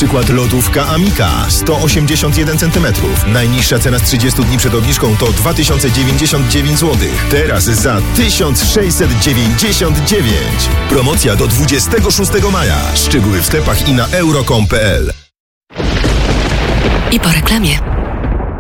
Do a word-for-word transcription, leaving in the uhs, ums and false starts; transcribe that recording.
przykład lodówka Amika sto osiemdziesiąt jeden centymetrów. Najniższa cena z trzydziestu dni przed obniżką to dwa tysiące dziewięćdziesiąt dziewięć złotych. Teraz za tysiąc sześćset dziewięćdziesiąt dziewięć. Promocja do dwudziestego szóstego maja. Szczegóły w sklepach i na euro kropka com kropka p l. I po reklamie.